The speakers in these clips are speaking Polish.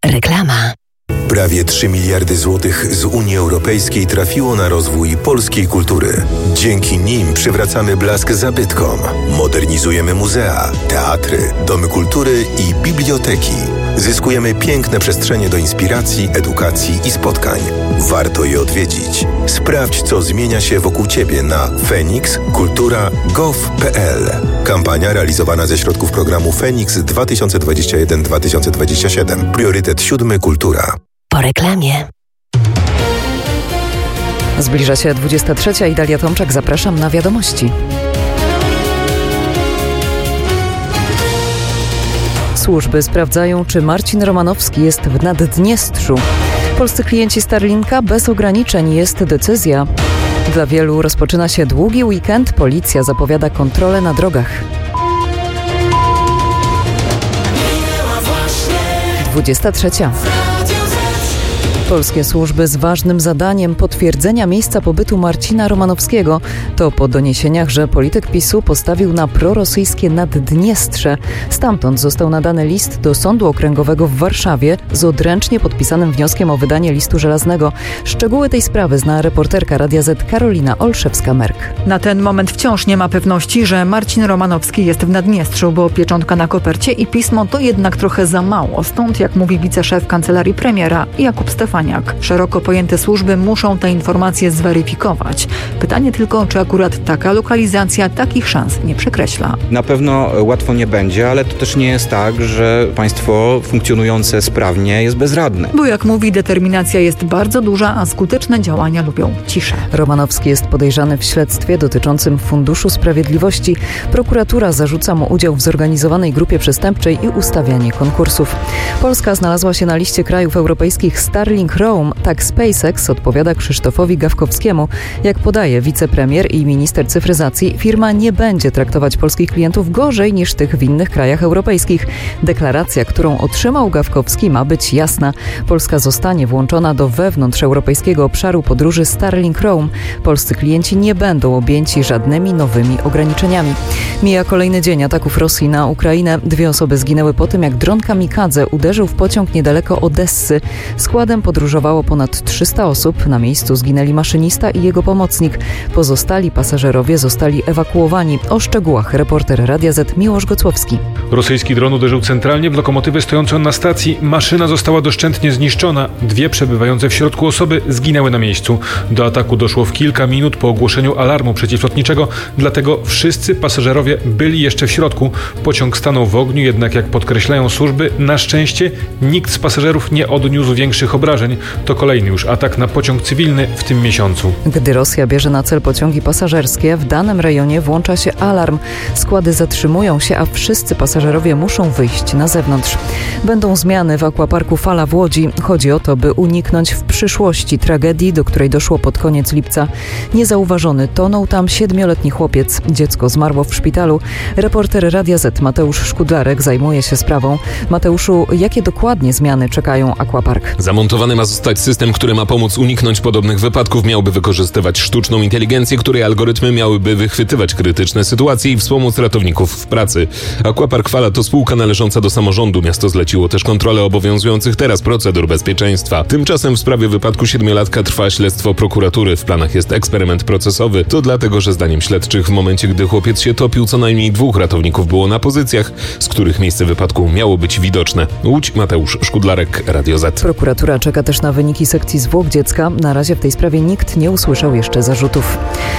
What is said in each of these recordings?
Reklama. Prawie 3 miliardy złotych z Unii Europejskiej trafiło na rozwój polskiej kultury. Dzięki nim przywracamy blask zabytkom, modernizujemy muzea, teatry, domy kultury i biblioteki. Zyskujemy piękne przestrzenie do inspiracji, edukacji i spotkań. Warto je odwiedzić. Sprawdź, co zmienia się wokół Ciebie na fenixkultura.gov.pl. Kampania realizowana ze środków programu Fenix 2021-2027. Priorytet 7. Kultura. Po reklamie. Zbliża się 23. i Dalia Tomczak. Zapraszam na wiadomości. Służby sprawdzają, czy Marcin Romanowski jest w Naddniestrzu. Polscy klienci Starlinka bez ograniczeń jest decyzja. Dla wielu rozpoczyna się długi weekend. Policja zapowiada kontrolę na drogach. 23. Polskie służby z ważnym zadaniem potwierdzenia miejsca pobytu Marcina Romanowskiego. To po doniesieniach, że polityk PiS-u postawił na prorosyjskie Naddniestrze. Stamtąd został nadany list do Sądu Okręgowego w Warszawie z odręcznie podpisanym wnioskiem o wydanie listu żelaznego. Szczegóły tej sprawy zna reporterka Radia Z Karolina Olszewska-Merk. Na ten moment wciąż nie ma pewności, że Marcin Romanowski jest w Naddniestrzu, bo pieczątka na kopercie i pismo to jednak trochę za mało. Stąd, jak mówi wiceszef kancelarii premiera Jakub Stefaniak, szeroko pojęte służby muszą te informacje zweryfikować. Pytanie tylko, czy akurat taka lokalizacja takich szans nie przekreśla. Na pewno łatwo nie będzie, ale to też nie jest tak, że państwo funkcjonujące sprawnie jest bezradne. Bo jak mówi, determinacja jest bardzo duża, a skuteczne działania lubią ciszę. Romanowski jest podejrzany w śledztwie dotyczącym Funduszu Sprawiedliwości. Prokuratura zarzuca mu udział w zorganizowanej grupie przestępczej i ustawianie konkursów. Polska znalazła się na liście krajów europejskich Starlink Rome. Tak SpaceX odpowiada Krzysztofowi Gawkowskiemu. Jak podaje wicepremier i minister cyfryzacji, firma nie będzie traktować polskich klientów gorzej niż tych w innych krajach europejskich. Deklaracja, którą otrzymał Gawkowski, ma być jasna. Polska zostanie włączona do wewnątrzeuropejskiego obszaru podróży Starlink Rome. Polscy klienci nie będą objęci żadnymi nowymi ograniczeniami. Mija kolejny dzień ataków Rosji na Ukrainę. 2 osoby zginęły po tym, jak dron kamikadze uderzył w pociąg niedaleko Odessy. Składem podróżowało ponad 300 osób. Na miejscu zginęli maszynista i jego pomocnik. Pozostali pasażerowie zostali ewakuowani. O szczegółach reporter Radia Z Miłosz Gocłowski. Rosyjski dron uderzył centralnie w lokomotywę stojącą na stacji. Maszyna została doszczętnie zniszczona. 2 przebywające w środku osoby zginęły na miejscu. Do ataku doszło w kilka minut po ogłoszeniu alarmu przeciwlotniczego, dlatego wszyscy pasażerowie byli jeszcze w środku. Pociąg stanął w ogniu, jednak jak podkreślają służby, na szczęście nikt z pasażerów nie odniósł większych obrażeń. To kolejny już atak na pociąg cywilny w tym miesiącu. Gdy Rosja bierze na cel pociągi pasażerskie, w danym rejonie włącza się alarm. Składy zatrzymują się, a wszyscy pasażerowie muszą wyjść na zewnątrz. Będą zmiany w akwaparku Fala w Łodzi. Chodzi o to, by uniknąć w przyszłości tragedii, do której doszło pod koniec lipca. Niezauważony tonął tam 7-letni chłopiec. Dziecko zmarło w szpitalu. Reporter Radia Z Mateusz Szkudlarek zajmuje się sprawą. Mateuszu, jakie dokładnie zmiany czekają akwapark? Zamontowany ma zostać system, który ma pomóc uniknąć podobnych wypadków. Miałby wykorzystywać sztuczną inteligencję, której algorytmy miałyby wychwytywać krytyczne sytuacje i wspomóc ratowników w pracy. Aquapark Fala to spółka należąca do samorządu. Miasto zleciło też kontrolę obowiązujących teraz procedur bezpieczeństwa. Tymczasem w sprawie wypadku 7-latka trwa śledztwo prokuratury. W planach jest eksperyment procesowy. To dlatego, że zdaniem śledczych w momencie, gdy chłopiec się topił, co najmniej 2 ratowników było na pozycjach, z których miejsce wypadku miało być widoczne. Łódź, Mateusz Szkudlarek, Radio Z. Prokuratura czeka też na wyniki sekcji zwłok dziecka. Na razie w tej sprawie nikt nie usłyszał jeszcze zarzutów.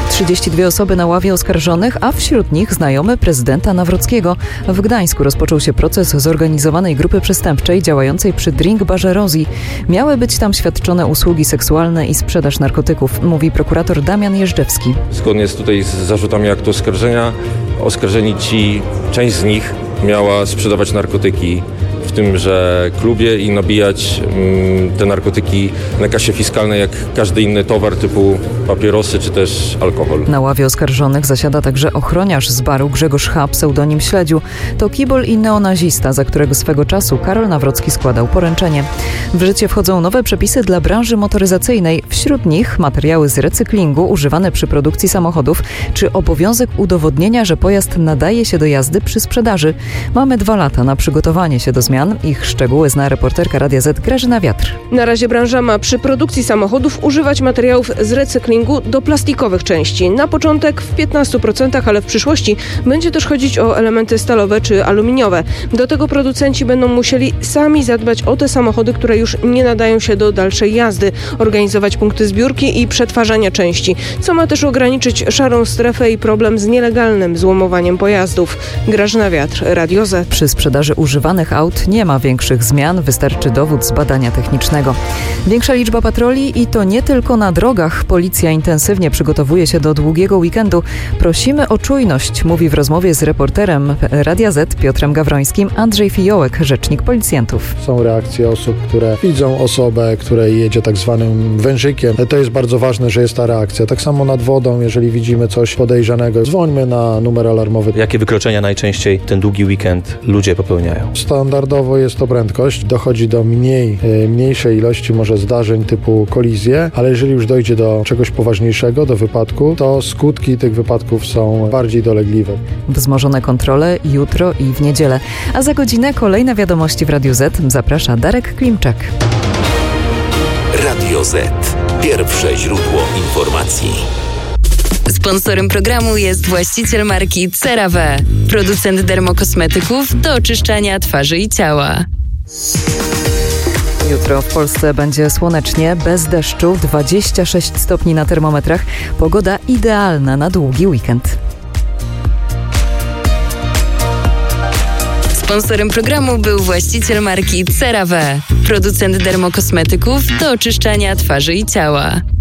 32 osoby na ławie oskarżonych, a wśród nich znajomy prezydenta Nawrockiego. W Gdańsku rozpoczął się proces zorganizowanej grupy przestępczej działającej przy Drink Barze Rosie. Miały być tam świadczone usługi seksualne i sprzedaż narkotyków, mówi prokurator Damian Jeżdżewski. Zgodnie z zarzutami aktu oskarżenia, oskarżeni część z nich miała sprzedawać narkotyki w tymże klubie i nabijać te narkotyki na kasie fiskalnej jak każdy inny towar typu papierosy czy też alkohol. Na ławie oskarżonych zasiada także ochroniarz z baru Grzegorz H., pseudonim Śledziu. To kibol i neonazista, za którego swego czasu Karol Nawrocki składał poręczenie. W życie wchodzą nowe przepisy dla branży motoryzacyjnej. Wśród nich materiały z recyklingu używane przy produkcji samochodów, czy obowiązek udowodnienia, że pojazd nadaje się do jazdy przy sprzedaży. Mamy 2 lata na przygotowanie się do zmian. zmian. Ich szczegóły zna reporterka Radia Z Grażyna Wiatr. Na razie branża ma przy produkcji samochodów używać materiałów z recyklingu do plastikowych części. Na początek w 15%, ale w przyszłości będzie też chodzić o elementy stalowe czy aluminiowe. Do tego producenci będą musieli sami zadbać o te samochody, które już nie nadają się do dalszej jazdy, organizować punkty zbiórki i przetwarzania części, co ma też ograniczyć szarą strefę i problem z nielegalnym złomowaniem pojazdów. Grażyna Wiatr, Radio Z. Przy sprzedaży używanych aut nie ma większych zmian, wystarczy dowód z badania technicznego. Większa liczba patroli i to nie tylko na drogach. Policja intensywnie przygotowuje się do długiego weekendu. Prosimy o czujność, mówi w rozmowie z reporterem Radia Z Piotrem Gawrońskim Andrzej Fiołek, rzecznik policjantów. Są reakcje osób, które widzą osobę, której jedzie tak zwanym wężykiem. To jest bardzo ważne, że jest ta reakcja. Tak samo nad wodą, jeżeli widzimy coś podejrzanego, dzwońmy na numer alarmowy. Jakie wykroczenia najczęściej ten długi weekend ludzie popełniają? Standardowo jest to prędkość. Dochodzi do mniejszej ilości może zdarzeń typu kolizje, ale jeżeli już dojdzie do czegoś poważniejszego, do wypadku, to skutki tych wypadków są bardziej dolegliwe. Wzmożone kontrole jutro i w niedzielę. A za godzinę kolejne wiadomości w Radiu Z. Zaprasza Darek Klimczak. Radio Z. Pierwsze źródło informacji. Sponsorem programu jest właściciel marki CeraVe, producent dermokosmetyków do oczyszczania twarzy i ciała. Jutro w Polsce będzie słonecznie, bez deszczu, 26 stopni na termometrach. Pogoda idealna na długi weekend. Sponsorem programu był właściciel marki CeraVe, producent dermokosmetyków do oczyszczania twarzy i ciała.